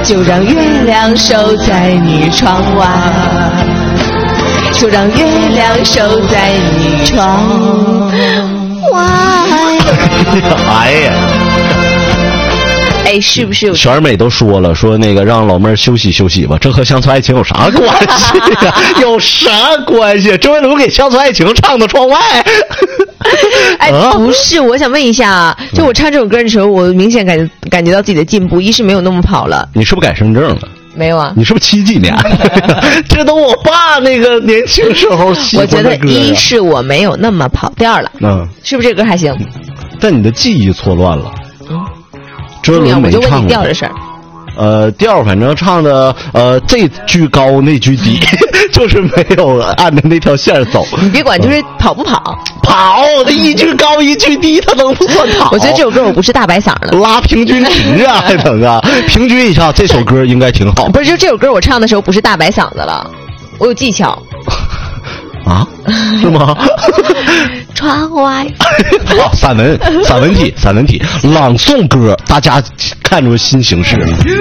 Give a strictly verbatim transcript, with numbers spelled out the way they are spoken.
就让月亮守在你窗外，就让月亮守在你窗外。 哎呀！ 哎，是不是有？ 璇儿妹都说了，说那个让老妹儿休息休息吧，这和乡村爱情有啥关系呀、啊？有啥关系？周杰伦给乡村爱情唱到窗外。 哎，不是，我想问一下，就我唱这首歌的时候，我明显感觉感觉到自己的进步，一是没有那么跑了。 你是不是改身份证了？ 没有啊。 你是不是七几年？这都我爸那个年轻时候喜欢的歌。 我觉得一是我没有那么跑调了，嗯，是不是这歌还行？ 但你的记忆错乱了。 嗯。 周杰伦没唱过。 我就问你调的事儿。 呃，调反正唱的呃这句高那句低，就是没有按着那条线走。 你别管，就是跑不跑？ 跑，一句高一句低，它能不算跑？ 我觉得这首歌我不是大白嗓的， 拉平均值啊，还能啊？平均一下，这首歌应该挺好。 不是，就这首歌我唱的时候不是大白嗓子了，我有技巧。 啊？是吗？ 窗外。 好，散文，散文体，散文体，朗诵歌，大家看出新形式。